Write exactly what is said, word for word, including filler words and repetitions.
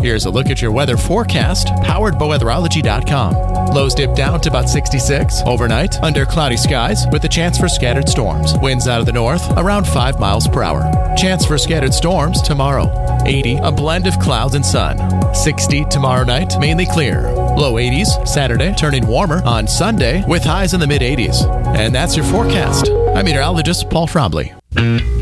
Here's a look at your weather forecast, powered by weatherology dot com. Lows dip down to about sixty-six. Overnight, under cloudy skies with a chance for scattered storms. Winds out of the north, around five miles per hour. Chance for scattered storms tomorrow. eighty, a blend of clouds and sun. sixty tomorrow night, mainly clear. Low eighties Saturday, turning warmer on Sunday with highs in the mid eighties. And that's your forecast. I'm meteorologist Paul Trombley.